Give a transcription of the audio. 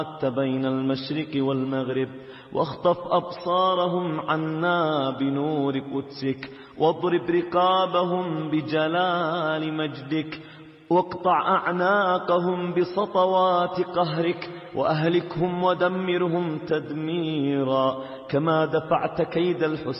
بين المشرق والمغرب، واخطف أبصارهم عنا بنور قدسك، واضرب رقابهم بجلال مجدك، واقطع أعناقهم بسطوات قهرك، وأهلكهم ودمرهم تدميرا، كما دفعت كيد الحسين